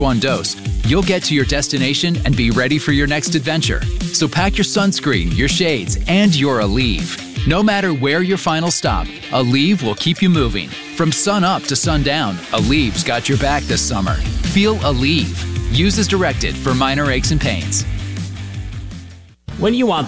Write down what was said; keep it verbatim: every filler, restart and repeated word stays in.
one dose, you'll get to your destination and be ready for your next adventure. So pack your sunscreen, your shades, and your Aleve. No matter where your final stop, Aleve will keep you moving. From sun up to sundown, Aleve's got your back this summer. Feel Aleve. Use as directed for minor aches and pains. When you want